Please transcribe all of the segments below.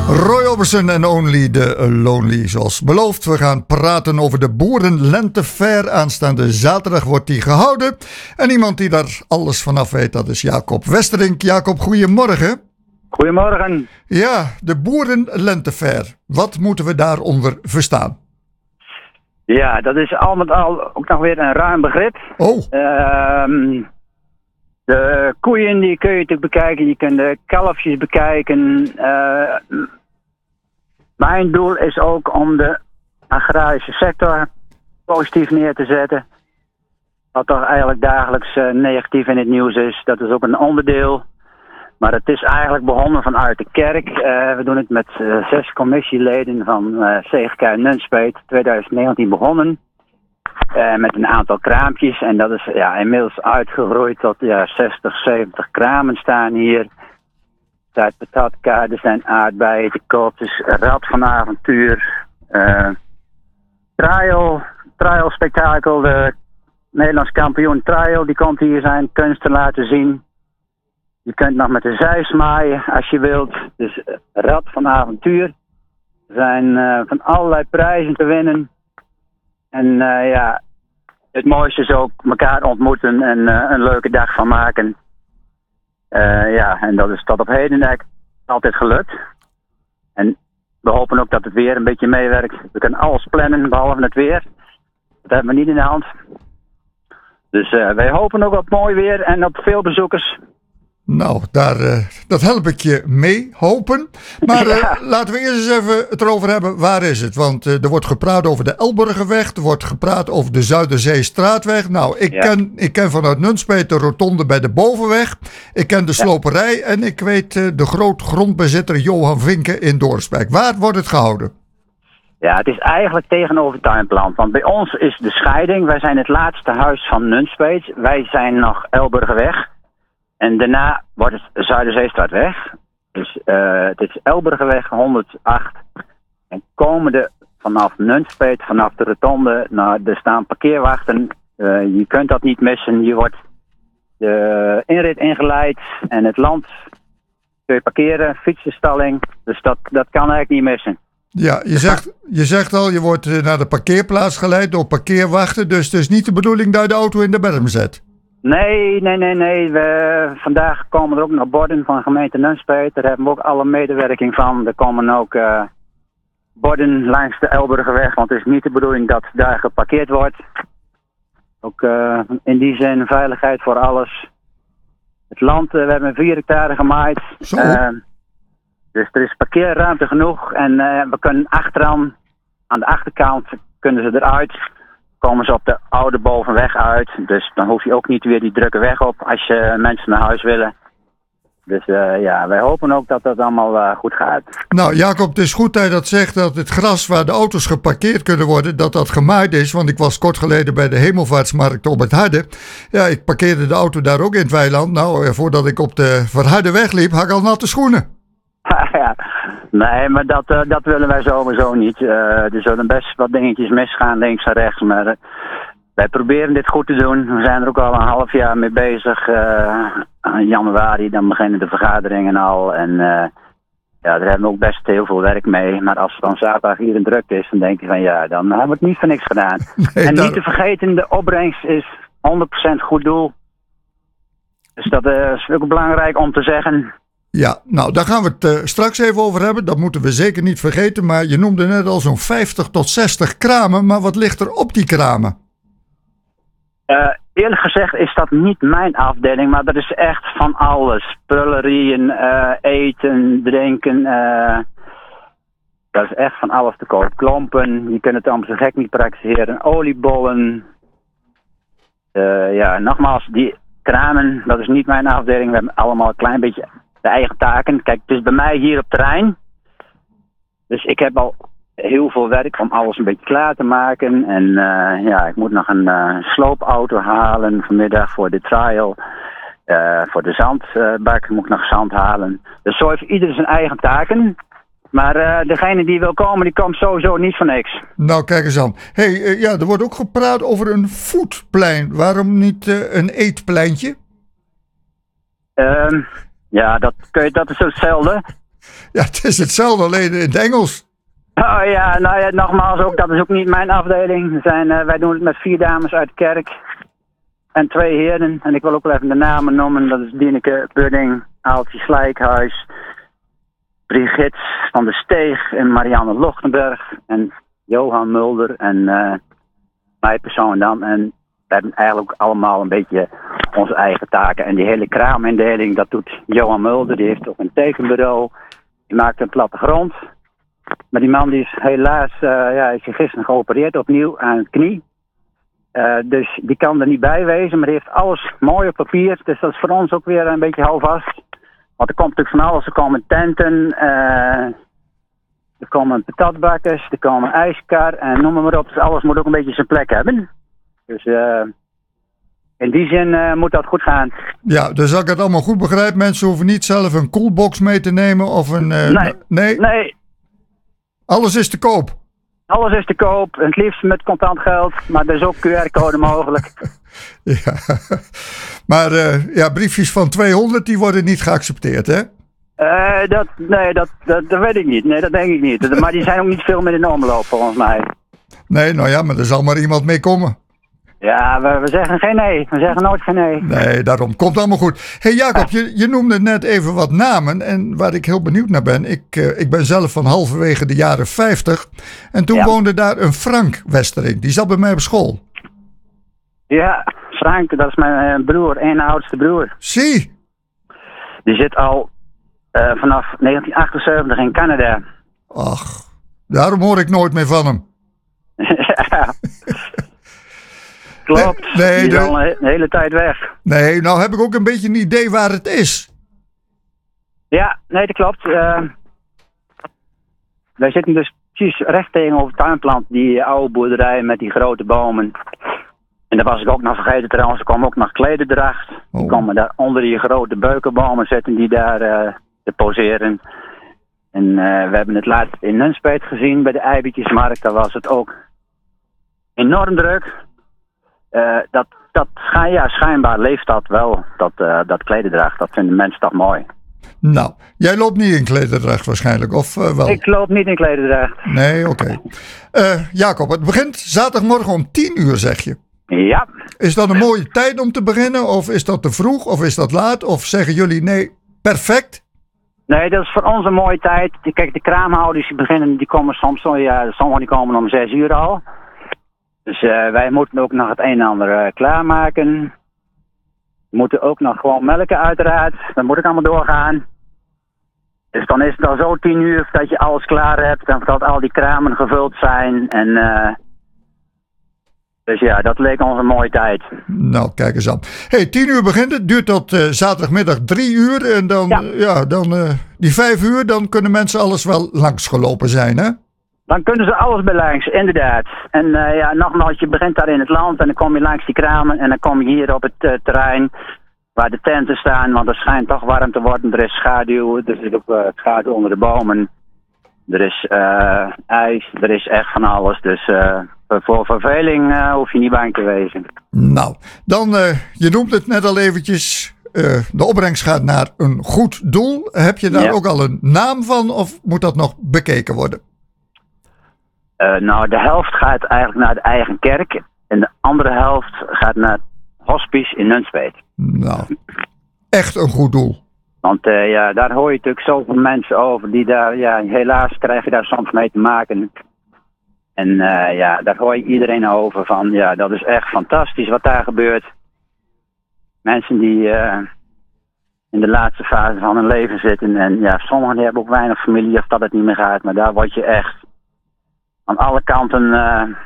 Roy Orbison en Only the Lonely, zoals beloofd. We gaan praten over de Boerenlentefair. Aanstaande zaterdag wordt die gehouden. En iemand die daar alles vanaf weet, dat is Jacob Westerink. Jacob, goedemorgen. Goedemorgen. Ja, de Boerenlentefair. Wat moeten we daaronder verstaan? Ja, dat is al met al ook nog weer een ruim begrip. Oh. De koeien die kun je natuurlijk bekijken, je kunt de kalfjes bekijken. Mijn doel is ook om de agrarische sector positief neer te zetten. Wat toch eigenlijk dagelijks negatief in het nieuws is. Dat is ook een onderdeel. Maar het is eigenlijk begonnen vanuit de kerk. We doen het met 6 commissieleden van CGK Nunspeet, 2019 begonnen. Met een aantal kraampjes. En dat is inmiddels uitgegroeid tot 60, 70 kramen staan hier. Er zijn patatkaarten, er zijn aardbeien te koop. Dus Rad van Avontuur. Trial spektakel. De Nederlands kampioen Trial, die komt hier zijn kunsten laten zien. Je kunt nog met de zij smaaien als je wilt. Dus Rad van Avontuur. Er zijn van allerlei prijzen te winnen. En het mooiste is ook elkaar ontmoeten en een leuke dag van maken. En dat is tot op heden altijd gelukt. En we hopen ook dat het weer een beetje meewerkt. We kunnen alles plannen, behalve het weer. Dat hebben we niet in de hand. Dus wij hopen ook op mooi weer en op veel bezoekers. Nou, dat help ik je mee, hopen. Maar laten we eerst eens even het erover hebben, waar is het? Want er wordt gepraat over de Elburgerweg, er wordt gepraat over de Zuiderzeestraatweg. Nou, ik ken vanuit Nunspeet de rotonde bij de Bovenweg. Ik ken de sloperij en ik weet de grootgrondbezitter Johan Vinken in Doorsbeek. Waar wordt het gehouden? Ja, het is eigenlijk tegenover het tuinplant. Want bij ons is de scheiding, wij zijn het laatste huis van Nunspeet. Wij zijn nog Elburgerweg. En daarna wordt het Zuiderzeestraatweg. Dus het is Elburgerweg 108. En komende vanaf Nunspeet, vanaf de rotonde, er staan parkeerwachten. Je kunt dat niet missen. Je wordt de inrit ingeleid en het land kun je parkeren, fietsenstalling. Dus dat kan eigenlijk niet missen. Ja, je zegt al, je wordt naar de parkeerplaats geleid door parkeerwachten. Dus het is niet de bedoeling dat je de auto in de berm zet. Nee. Vandaag komen er ook nog borden van gemeente Nunspeet. Daar hebben we ook alle medewerking van. Er komen ook borden langs de Elburgerweg. Want het is niet de bedoeling dat daar geparkeerd wordt. Ook in die zin veiligheid voor alles. Het land, we hebben 4 hectare gemaaid. Dus er is parkeerruimte genoeg. En we kunnen achteraan, aan de achterkant, kunnen ze eruit. Komen ze op de oude Bovenweg uit. Dus dan hoef je ook niet weer die drukke weg op als je mensen naar huis willen. Dus wij hopen ook dat dat allemaal goed gaat. Nou Jacob, het is goed dat je dat zegt, dat het gras waar de auto's geparkeerd kunnen worden, dat gemaaid is. Want ik was kort geleden bij de Hemelvaartsmarkt op het Harde. Ja, ik parkeerde de auto daar ook in het weiland. Nou, voordat ik op de verharde weg liep, had ik al natte schoenen. Nee, maar dat willen wij sowieso niet. Er zullen best wat dingetjes misgaan, links en rechts. Maar wij proberen dit goed te doen. We zijn er ook al een half jaar mee bezig. In januari dan beginnen de vergaderingen al. En daar hebben we ook best heel veel werk mee. Maar als het dan zaterdag hier een drukte is, dan denk je van dan hebben we het niet voor niks gedaan. Nee, en niet te vergeten, de opbrengst is 100% goed doel. Dus dat is ook belangrijk om te zeggen. Ja, nou daar gaan we het straks even over hebben. Dat moeten we zeker niet vergeten. Maar je noemde net al zo'n 50 tot 60 kramen. Maar wat ligt er op die kramen? Eerlijk gezegd is dat niet mijn afdeling. Maar dat is echt van alles. Prullerieën, eten, drinken. Dat is echt van alles te koop. Klompen, je kunt het allemaal zo gek niet praktiseren. Oliebollen. Nogmaals, die kramen, dat is niet mijn afdeling. We hebben allemaal een klein beetje de eigen taken. Kijk, het is bij mij hier op terrein. Dus ik heb al heel veel werk om alles een beetje klaar te maken. En ik moet nog een sloopauto halen vanmiddag voor de trial. Voor de zandbak moet ik nog zand halen. Dus zo heeft ieder zijn eigen taken. Maar degene die wil komen, die komt sowieso niet voor niks. Nou, kijk eens aan. Er wordt ook gepraat over een foodplein. Waarom niet een eetpleintje? Dat is hetzelfde. Ja, het is hetzelfde, alleen in het Engels. Oh ja, nou ja, nogmaals, ook, dat is ook niet mijn afdeling. Wij doen het met 4 dames uit de kerk en 2 heren. En ik wil ook wel even de namen noemen. Dat is Dieneke Budding, Aaltje Slijkhuis, Brigitte van der Steeg en Marianne Lochtenberg en Johan Mulder en mij persoon dan. En we hebben eigenlijk ook allemaal een beetje onze eigen taken. En die hele kraamindeling, dat doet Johan Mulder. Die heeft ook een tekenbureau. Die maakt een plattegrond. Maar die man die is helaas, is gisteren geopereerd opnieuw aan het knie. Dus die kan er niet bij wezen. Maar die heeft alles mooi op papier. Dus dat is voor ons ook weer een beetje houvast. Want er komt natuurlijk van alles. Er komen tenten. Er komen patatbakkers. Er komen ijskar. En noem maar op. Dus alles moet ook een beetje zijn plek hebben. Dus in die zin moet dat goed gaan. Ja, dus als ik het allemaal goed begrijp, mensen hoeven niet zelf een koelbox mee te nemen of een... Nee? Alles is te koop? Alles is te koop. Het liefst met contant geld. Maar er is ook QR-code mogelijk. Ja, maar briefjes van 200 die worden niet geaccepteerd, hè? Dat weet ik niet. Nee, dat denk ik niet. Maar die zijn ook niet veel meer in de omloop, volgens mij. Nee, nou ja, maar er zal maar iemand mee komen. Ja, we zeggen geen nee. We zeggen nooit geen nee. Nee, daarom. Komt allemaal goed. Hey Jacob, je noemde net even wat namen. En waar ik heel benieuwd naar ben. Ik ben zelf van halverwege de jaren 50. En toen woonde daar een Frank Westering. Die zat bij mij op school. Ja, Frank, dat is mijn broer. Een oudste broer. Zie. Die zit al vanaf 1978 in Canada. Ach, daarom hoor ik nooit meer van hem. Ja. Klopt, die is al een hele tijd weg. Nee, nou heb ik ook een beetje een idee waar het is. Ja, nee, dat klopt. Wij zitten dus precies recht tegenover het tuinplant, die oude boerderij met die grote bomen. En dat was ik ook nog vergeten trouwens, er kwam ook nog klederdracht. Die komen daar onder die grote beukenbomen zitten die daar te poseren. En we hebben het laatst in Nunspeet gezien bij de Eiwitjesmarkt, daar was het ook enorm druk. Schijnbaar leeft dat wel, dat klederdracht. Dat vinden mensen toch mooi. Nou, jij loopt niet in klederdracht waarschijnlijk, of wel? Ik loop niet in klederdracht. Nee, oké. Jacob, het begint zaterdagmorgen om 10 uur, zeg je? Ja. Is dat een mooie tijd om te beginnen, of is dat te vroeg, of is dat laat? Of zeggen jullie nee, perfect? Nee, dat is voor ons een mooie tijd. Kijk, de kraamhouders die komen soms, sommigen die komen om 6 uur al. Dus wij moeten ook nog het een en ander klaarmaken. We moeten ook nog gewoon melken uiteraard. Dat moet ik allemaal doorgaan. Dus dan is het al zo 10 uur dat je alles klaar hebt. En dat al die kramen gevuld zijn. En dus ja, dat leek ons een mooie tijd. Nou, kijk eens aan. Hey, 10 uur begint het. Duurt tot zaterdagmiddag 3 uur. En dan, die 5 uur, dan kunnen mensen alles wel langsgelopen zijn, hè? Dan kunnen ze alles bij langs, inderdaad. En nogmaals, je begint daar in het land en dan kom je langs die kramen en dan kom je hier op het terrein waar de tenten staan, want het schijnt toch warm te worden. Er is schaduw, er zit ook schaduw onder de bomen. Er is ijs, er is echt van alles. Dus voor verveling hoef je niet bang te wezen. Nou, dan, je noemt het net al eventjes, de opbrengst gaat naar een goed doel. Heb je daar ook al een naam van of moet dat nog bekeken worden? De helft gaat eigenlijk naar de eigen kerk. En de andere helft gaat naar het hospice in Nunspeet. Nou, echt een goed doel. Want daar hoor je natuurlijk zoveel mensen over. Die daar, helaas krijg je daar soms mee te maken. En daar hoor je iedereen over van. Ja, dat is echt fantastisch wat daar gebeurt. Mensen die in de laatste fase van hun leven zitten. En sommigen hebben ook weinig familie of dat het niet meer gaat. Maar daar word je echt aan alle kanten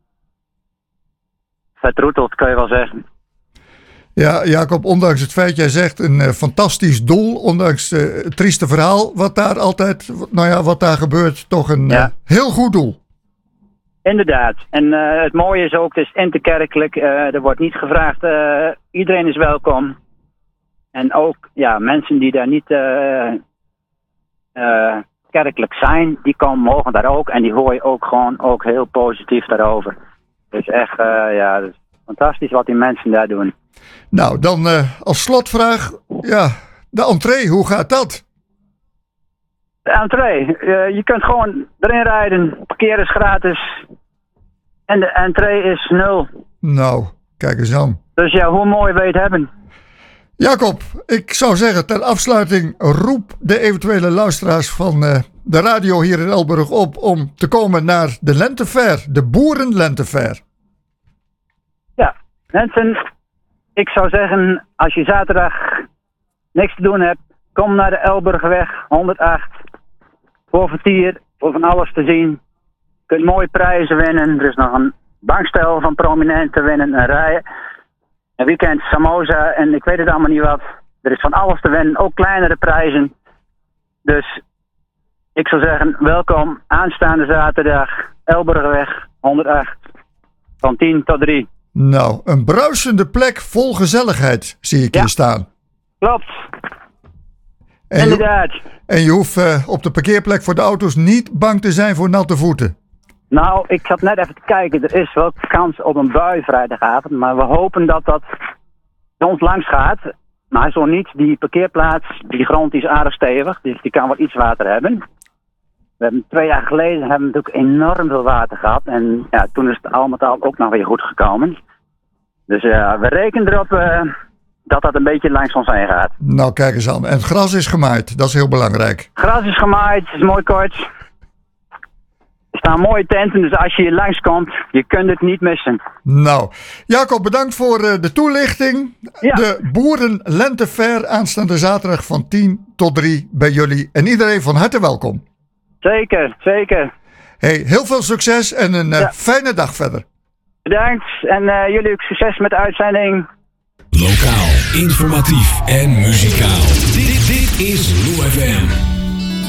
vertroeteld, kun je wel zeggen. Ja, Jacob, ondanks het feit, jij zegt een fantastisch doel, ondanks het trieste verhaal, wat daar gebeurt, toch een heel goed doel. Inderdaad. En het mooie is ook, het is interkerkelijk, er wordt niet gevraagd, iedereen is welkom. En ook, mensen die daar niet kerkelijk zijn, die mogen daar ook. En die hoor je ook gewoon ook heel positief daarover. Dus echt, dat is fantastisch wat die mensen daar doen. Nou, dan als slotvraag, de entree, hoe gaat dat? entree. Je kunt gewoon erin rijden. Parkeren is gratis. En de entree is 0. Nou, kijk eens aan. Dus ja, hoe mooi wil je het hebben? Jacob, ik zou zeggen ter afsluiting roep de eventuele luisteraars van de radio hier in Elburg op om te komen naar de Lentefair, de Boerenlentefair. Ja, mensen, ik zou zeggen, als je zaterdag niks te doen hebt, kom naar de Elburgerweg 108. Voor vertier, voor van alles te zien. Je kunt mooie prijzen winnen. Er is nog een bankstel van prominenten winnen, een rij. Een weekend samosa en ik weet het allemaal niet wat. Er is van alles te winnen, ook kleinere prijzen. Dus ik zou zeggen, welkom aanstaande zaterdag, Elburgerweg 108, van 10 tot 3. Nou, een bruisende plek vol gezelligheid zie ik hier staan. Klopt. En inderdaad. En je hoeft op de parkeerplek voor de auto's niet bang te zijn voor natte voeten. Nou, ik zat net even te kijken. Er is wel kans op een bui vrijdagavond. Maar we hopen dat dat bij ons langs gaat. Maar zo niet, die parkeerplaats, die grond is aardig stevig. Dus die kan wel iets water hebben. We hebben 2 jaar geleden hebben we natuurlijk enorm veel water gehad. En ja, toen is het al met al ook nog weer goed gekomen. Dus we rekenen erop dat dat een beetje langs ons heen gaat. Nou, kijk eens aan. En het gras is gemaaid. Dat is heel belangrijk. Gras is gemaaid, is mooi kort. Er staan mooie tenten, dus als je hier langskomt, je kunt het niet missen. Nou, Jacob, bedankt voor de toelichting. Ja. De Boerenlentefair aanstaande zaterdag van 10 tot 3 bij jullie. En iedereen van harte welkom. Zeker, zeker. Hey, heel veel succes en een fijne dag verder. Bedankt en jullie ook succes met de uitzending. Lokaal, informatief en muzikaal. Dit is Lou FM.